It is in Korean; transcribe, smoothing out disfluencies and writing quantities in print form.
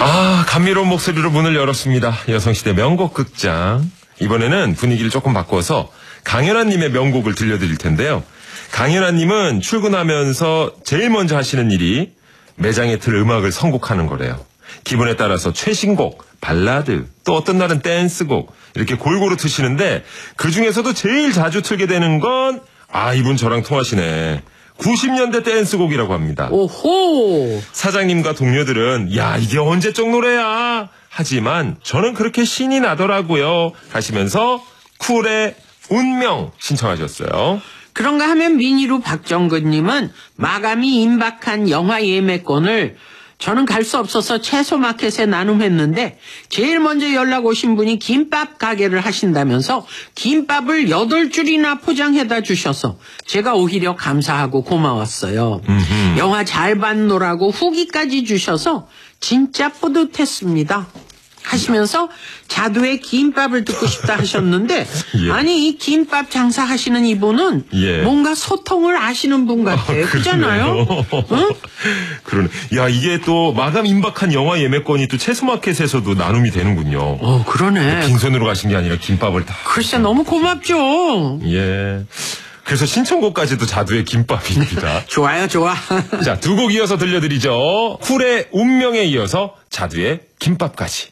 아, 감미로운 목소리로 문을 열었습니다. 여성시대 명곡 극장. 이번에는 분위기를 조금 바꿔서 강연아님의 명곡을 들려드릴 텐데요. 강연아님은 출근하면서 제일 먼저 하시는 일이 매장에 틀 음악을 선곡하는 거래요. 기분에 따라서 최신곡, 발라드, 또 어떤 날은 댄스곡 이렇게 골고루 트시는데 그중에서도 제일 자주 틀게 되는 건 이분 저랑 통하시네. 90년대 댄스곡이라고 합니다. 오호. 사장님과 동료들은 야 이게 언제적 노래야 하지만 저는 그렇게 신이 나더라고요 하시면서 쿨의 운명 신청하셨어요. 그런가 하면 미니로 박정근님은 마감이 임박한 영화 예매권을 저는 갈 수 없어서 채소마켓에 나눔했는데 제일 먼저 연락 오신 분이 김밥 가게를 하신다면서 김밥을 8줄이나 포장해다 주셔서 제가 오히려 감사하고 고마웠어요. 영화 잘 봤노라고 후기까지 주셔서 진짜 뿌듯했습니다. 하시면서 자두의 김밥을 듣고 싶다 하셨는데 예. 아니 이 김밥 장사하시는 이분은 뭔가 소통을 아시는 분 같아요. 그렇잖아요. 응? 그러네. 야 이게 또 마감 임박한 영화 예매권이 또 채소마켓에서도 나눔이 되는군요. 그러네. 빈손으로 가신 게 아니라 김밥을 다. 글쎄 너무 고맙죠. 예. 그래서 신청곡까지도 자두의 김밥입니다. 좋아요, 좋아. 자, 두 곡 이어서 들려드리죠. 쿨의 운명에 이어서 자두의 김밥까지.